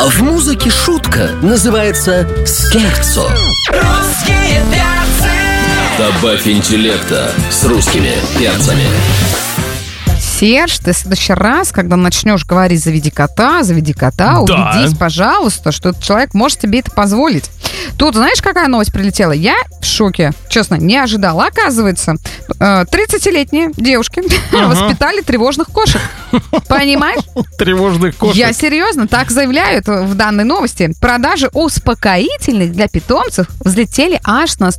В музыке шутка называется скерцо. Русские перцы. Добавь интеллекта с русскими перцами. Серж, ты в следующий раз, когда начнешь говорить «заведи кота», убедись, пожалуйста, что этот человек может тебе это позволить. Тут, знаешь, какая новость прилетела? Я в шоке, честно, не ожидала. Оказывается, 30-летние девушки воспитали тревожных кошек. Понимаешь? Тревожных кошек. Я серьезно, так заявляют в данной новости. Продажи успокоительных для питомцев взлетели аж на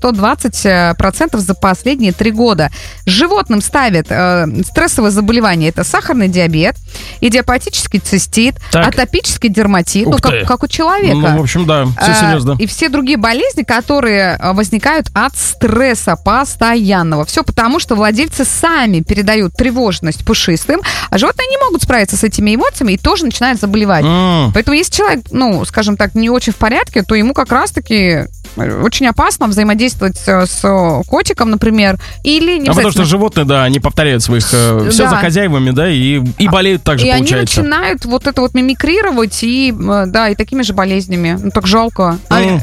120% за последние 3 года. Животным ставят стрессовые заболевания. Это сахарный диабет, идиопатический цистит, атопический дерматит, как у человека. Ну, в общем, да, все серьезно. И все другие болезни, которые возникают от стресса постоянного. Все потому, что владельцы сами передают тревожность пушистым, а животные не могут справиться с этими эмоциями и тоже начинают заболевать. Поэтому если человек, ну, скажем так, не очень в порядке, то ему как раз-таки очень опасно взаимодействовать с котиком, например, или не потому что животные, да, они повторяют своих все за хозяевами, да, и болеют так же, получается. И они начинают вот это вот мимикрировать, и такими же болезнями. Ну, так жалко.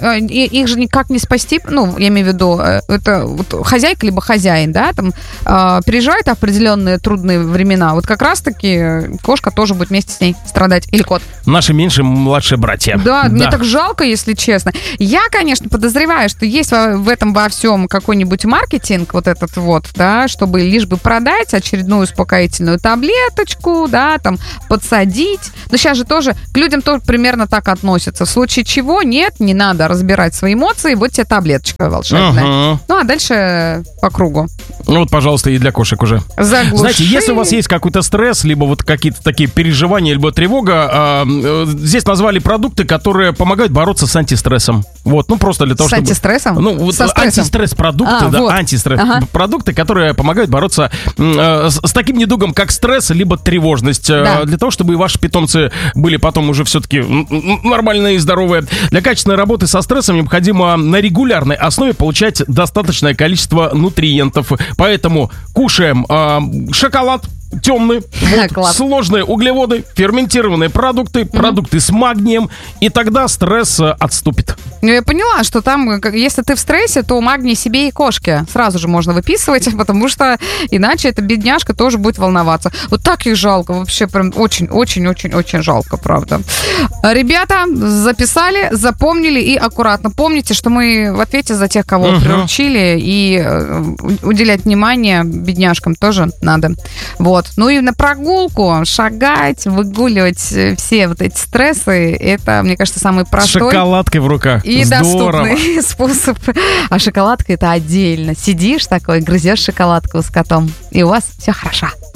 Их же никак не спасти, ну, я имею в виду, это вот хозяйка либо хозяин, да, там переживает определенные трудные времена. Вот как раз-таки кошка тоже будет вместе с ней страдать. Или кот. Наши меньшие младшие братья. Да, мне так жалко, если честно. Я, конечно, подозреваю, что есть в этом во всем какой-нибудь маркетинг вот этот вот, да, чтобы лишь бы продать очередную успокоительную таблеточку, да, там, подсадить. Но сейчас же тоже к людям тоже примерно так относятся. В случае чего нет, не надо разбирать свои эмоции, вот тебе таблеточка волшебная. Ну, а дальше по кругу. Ну, вот, пожалуйста, и для кошек уже. Заглуши. Знаете, если у вас есть какой-то стресс, либо вот какие-то такие переживания, либо тревога, здесь назвали продукты, которые помогают бороться с антистрессом. Вот, ну, просто для того, чтобы... С антистрессом? Ну, вот антистресс-продукты, вот. Антистресс-продукты, которые помогают бороться с таким недугом, как стресс, либо тревожность. Для того, чтобы и ваши питомцы были потом уже все-таки нормальные и здоровые. Для качественной работы со стрессом необходимо на регулярной основе получать достаточное количество нутриентов. Поэтому кушаем шоколад темный, сложные углеводы, ферментированные продукты, продукты с магнием, и тогда стресс отступит. Ну, я поняла, что там, если ты в стрессе, то магний себе и кошке сразу же можно выписывать, потому что иначе эта бедняжка тоже будет волноваться. Вот так их жалко, вообще прям очень-очень-очень-очень жалко, правда. Ребята, записали, запомнили и аккуратно. Помните, что мы в ответе за тех, кого приручили, и уделять внимание бедняжкам тоже надо. Вот. Ну и на прогулку шагать, выгуливать все вот эти стрессы, это, мне кажется, самый простой. С шоколадкой в руках. И доступный способ. А шоколадка — это отдельно. Сидишь такой, грызешь шоколадку с котом, и у вас все хорошо.